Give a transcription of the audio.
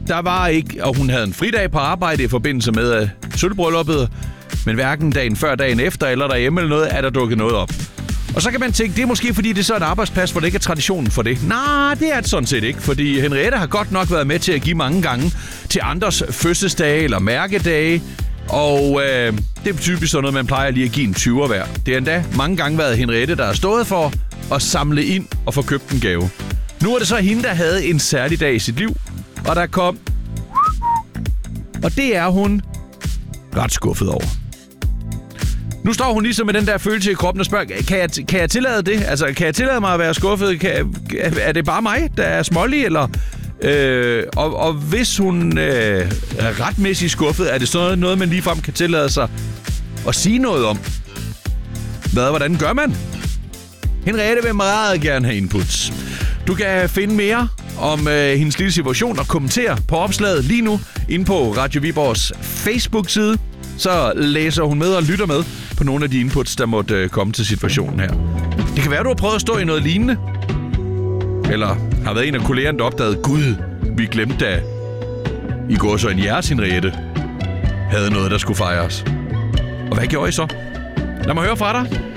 der var ikke, og hun havde en fridag på arbejde i forbindelse med sølvbrylluppet, men hverken dagen før, dagen efter, eller derhjemme eller noget, er der dukket noget op. Og så kan man tænke, det er måske fordi, det er så et arbejdsplads, hvor det ikke er traditionen for det. Nej, det er det sådan set ikke, fordi Henriette har godt nok været med til at give mange gange til andres fødselsdage eller mærkedage. Og det er typisk sådan noget, man plejer lige at give en 20'er hver. Det har endda mange gange været Henriette, der har stået for at samle ind og få købt en gave. Nu er det så hende, der havde en særlig dag i sit liv, og der kom... Og det er hun ret skuffet over. Nu står hun ligesom med den der følelse i kroppen og spørger, kan jeg tillade det? Altså, kan jeg tillade mig at være skuffet? Er det bare mig, der er smålig, eller... Og hvis hun er retmæssigt skuffet, er det så noget, man ligefrem kan tillade sig at sige noget om? Hvordan gør man? Henriette vil meget gerne have inputs. Du kan finde mere om hendes lille situation og kommentere på opslaget lige nu inde på Radio Viborgs Facebook-side. Så læser hun med og lytter med på nogle af de inputs, der måtte komme til situationen her. Det kan være, du har prøvet at stå i noget lignende. Eller har været en af kollegerne, der opdagede, Gud, vi glemte da i går så en jeres Henriette havde noget, der skulle fejres. Og hvad gjorde I så? Lad mig høre fra dig.